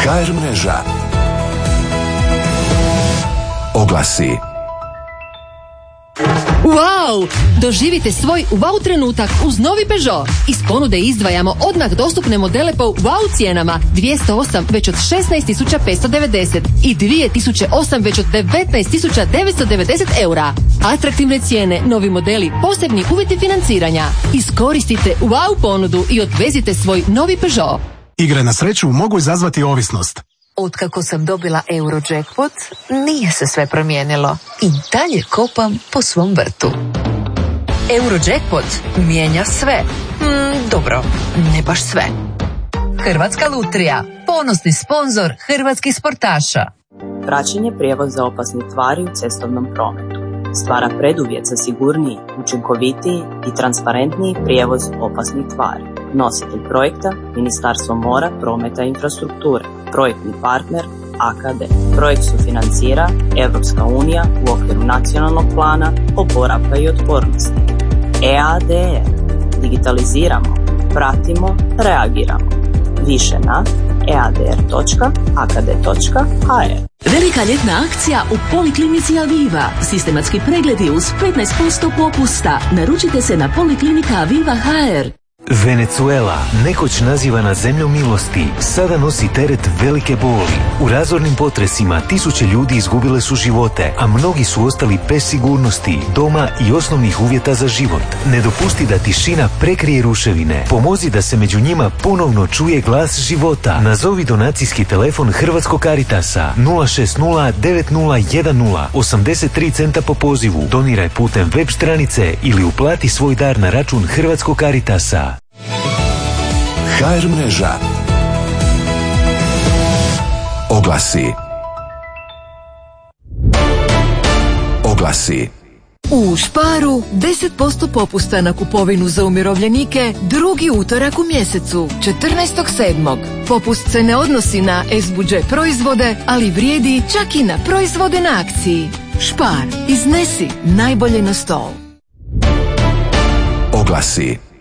HR mreža. Oglasi. Wow! Doživite svoj wow trenutak uz novi Peugeot. Iz ponude izdvajamo odmah dostupne modele po wow cijenama. 208 već od 16.590 i 2008 već od 19.990 eura. Atraktivne cijene, novi modeli, posebni uvjeti financiranja. Iskoristite wow ponudu i odvezite svoj novi Peugeot. Igre na sreću mogu izazvati ovisnost. Otkako sam dobila Eurojackpot, nije se sve promijenilo. I dalje kopam po svom vrtu. Eurojackpot mijenja sve. Dobro, ne baš sve. Hrvatska lutrija, ponosni sponzor hrvatskih sportaša. Praćenje prijevoza opasnih tvari u cestovnom prometu stvara preduvjet za sigurniji, učinkovitiji i transparentniji prijevoz opasnih tvari. Nositelj projekta Ministarstvo mora, prometa i infrastrukture. Projektni partner AKD. Projekt sufinancira Europska unija u okviru nacionalnog plana oporavka i otpornosti. EADR. Digitaliziramo, pratimo, reagiramo. Više na eadr.akd.hr. Velika ljetna akcija u Poliklinici Aviva. Sistematski pregledi uz 15% popusta. Naručite se na Poliklinika Aviva HR. Venezuela, nekoć nazivana zemljom milosti, sada nosi teret velike boli. U razornim potresima tisuće ljudi izgubile su živote, a mnogi su ostali bez sigurnosti, doma i osnovnih uvjeta za život. Ne dopusti da tišina prekrije ruševine. Pomozi da se među njima ponovno čuje glas života. Nazovi donacijski telefon Hrvatskog Caritasa 060 9010 83 centa po pozivu. Doniraj putem web stranice ili uplati svoj dar na račun Hrvatskog Caritasa. HR mreža. Oglasi. Oglasi. U Sparu 10% popusta na kupovinu za umirovljenike drugi utorak u mjesecu, 14.7. Popust se ne odnosi na S-budžet proizvode, ali vrijedi čak i na proizvode na akciji. Spar, iznesi najbolje na stol. Oglasi.